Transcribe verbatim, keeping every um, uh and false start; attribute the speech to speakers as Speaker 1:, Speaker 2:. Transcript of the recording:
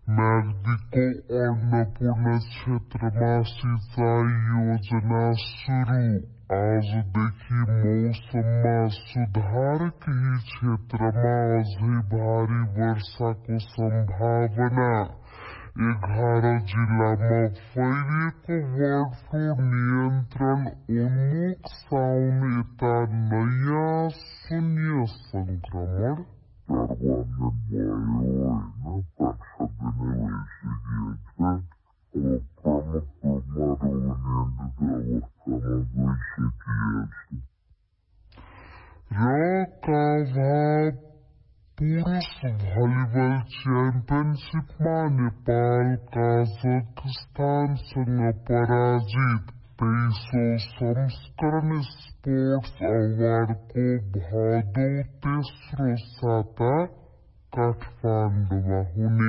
Speaker 1: Mexico Annapurna क्षेत्रमा सिंचाई योजना सुरु। आजदेखि मौसममा सुधार, केही क्षेत्रमा अझै भारी वर्षाको सम्भावना। एघार जिल्लामा फैलिएको बर्ड फ्लू नियन्त्रण उन्मुख, साउन यता नयाँ शून्य संक्रमण।
Speaker 2: Permanent भयो होइन, पाँच सात दिन भइसकिएको छ। अब प्रमुख रूपमा रोगनियन्त्रित अवस्थामा गइसकिएको छ।
Speaker 1: र काभा पुरुष भलिबल च्याम्पियनसिपमा नेपाल काजाखस्तानसँग पराजित। तेइसौं संस्करण स्पोर्ट्स अवार्डको भदौ तेस्रो साता काठमाडौँमा हुने।